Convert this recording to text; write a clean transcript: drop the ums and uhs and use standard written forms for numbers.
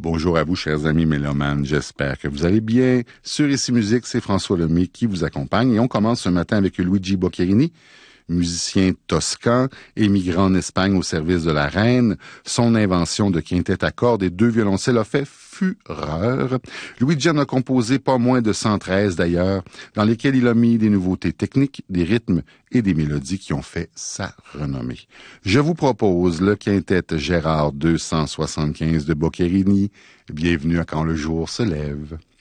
Bonjour à vous, chers amis mélomanes. J'espère que vous allez bien. Sur Ici Musique, c'est François Lemay qui vous accompagne. Et on commence ce matin avec Luigi Boccherini, musicien toscan, émigrant en Espagne au service de la reine. Son invention de quintette à cordes et 2 violoncelles a fait fureur. Luigi en a composé pas moins de 113 d'ailleurs, dans lesquels il a mis des nouveautés techniques, des rythmes et des mélodies qui ont fait sa renommée. Je vous propose le quintette Gérard 275 de Boccherini. Bienvenue à Quand le jour se lève.